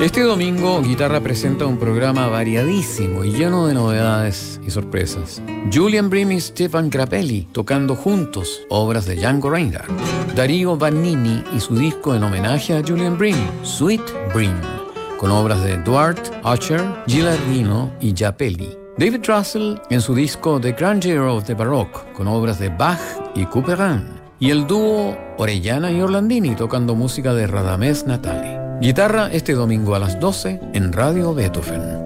Este domingo, Guitarra presenta un programa variadísimo y lleno de novedades y sorpresas. Julian Bream y Stefan Grappelli tocando juntos obras de Django Reinhardt. Darío Vannini y su disco en homenaje a Julian Bream, Sweet Bream, con obras de Duarte, Archer, Gilardino y Grappelli. David Russell en su disco The Grandeur of the Baroque, con obras de Bach y Couperin. Y el dúo Orellana y Orlandini tocando música de Radamés Natali. Guitarra este domingo a las 12 en Radio Beethoven.